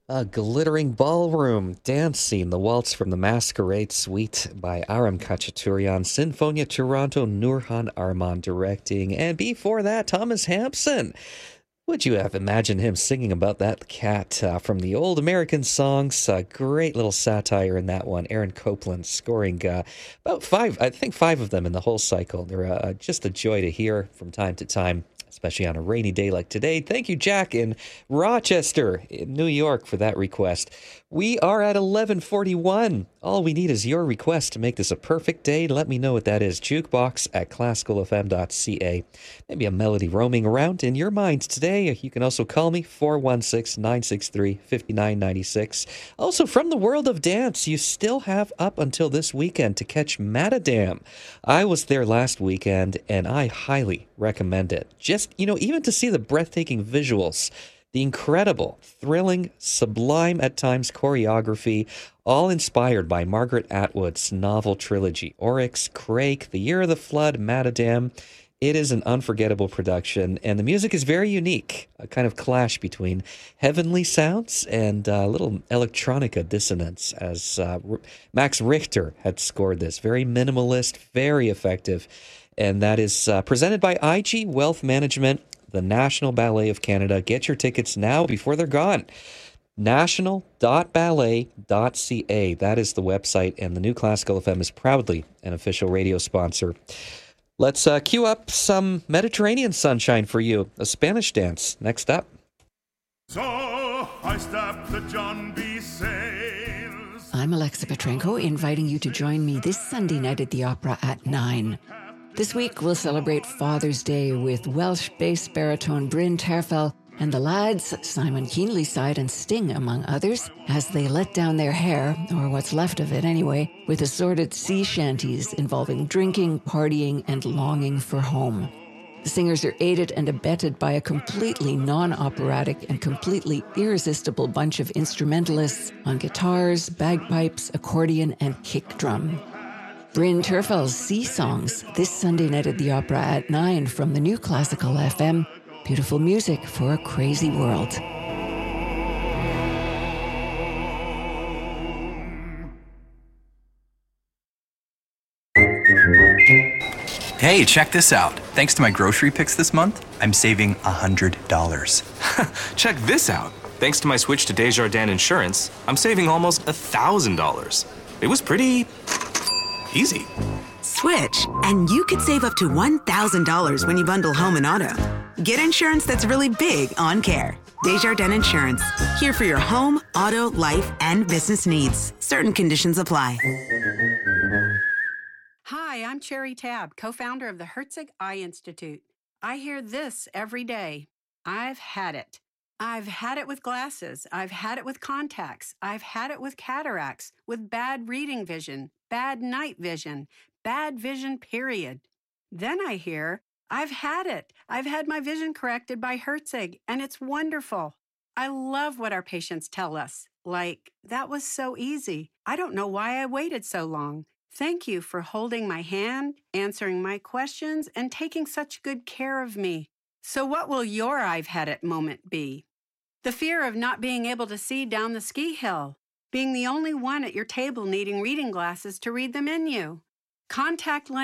A glittering ballroom, dancing, the waltz from the Masquerade Suite by Aram Khachaturian, Sinfonia Toronto, Nurhan Arman directing, and before that, Thomas Hampson. Would you have imagined him singing about that cat from the old American songs? A great little satire in that one. Aaron Copland scoring about five, I think five of them in the whole cycle. They're just a joy to hear from time to time, especially on a rainy day like today. Thank you, Jack, in Rochester, in New York, for that request. We are at 11:41. All we need is your request to make this a perfect day. Let me know what that is. Jukebox at classicalfm.ca. Maybe a melody roaming around in your mind today. You can also call me, 416-963-5996. Also, from the world of dance, you still have up until this weekend to catch Matadam. I was there last weekend, and I highly recommend it. Just, even to see the breathtaking visuals, the incredible, thrilling, sublime at times choreography, all inspired by Margaret Atwood's novel trilogy, Oryx, Crake, The Year of the Flood, Matadam. It is an unforgettable production, and the music is very unique, a kind of clash between heavenly sounds and a little electronica dissonance, as Max Richter had scored this. Very minimalist, very effective, and that is presented by IG Wealth Management, the National Ballet of Canada. Get your tickets now before they're gone. national.ballet.ca. That is the website, and the New Classical FM is proudly an official radio sponsor. Let's cue up some Mediterranean sunshine for you. A Spanish dance next up. So I stepped the John B. Sails. I'm Alexa Petrenko, inviting you to join me this Sunday night at the Opera at 9. This week, we'll celebrate Father's Day with Welsh bass baritone Bryn Terfel and the lads, Simon Keenlyside and Sting, among others, as they let down their hair, or what's left of it anyway, with assorted sea shanties involving drinking, partying, and longing for home. The singers are aided and abetted by a completely non-operatic and completely irresistible bunch of instrumentalists on guitars, bagpipes, accordion, and kick drum. Bryn Terfel's Sea Songs, this Sunday night at the Opera at 9 from the New Classical FM. Beautiful music for a crazy world. Hey, check this out. Thanks to my grocery picks this month, I'm saving $100. Check this out. Thanks to my switch to Desjardins Insurance, I'm saving almost $1,000. It was pretty easy. Switch, and you could save up to $1,000 when you bundle home and auto. Get insurance that's really big on care. Desjardins Insurance. Here for your home, auto, life, and business needs. Certain conditions apply. Hi, I'm Cherry Tabb, co-founder of the Herzig Eye Institute. I hear this every day. I've had it. I've had it with glasses. I've had it with contacts. I've had it with cataracts, with bad reading vision, bad night vision, bad vision, period. Then I hear, I've had it. I've had my vision corrected by Herzig, and it's wonderful. I love what our patients tell us. Like, that was so easy. I don't know why I waited so long. Thank you for holding my hand, answering my questions, and taking such good care of me. So what will your I've had it moment be? The fear of not being able to see down the ski hill, being the only one at your table needing reading glasses to read the menu, contact lenses